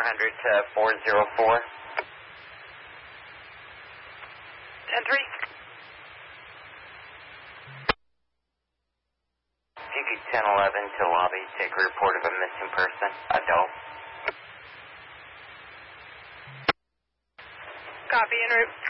to 404. 10-3. GP 1011 to lobby, take a report of a missing person, adult. Copy, en route.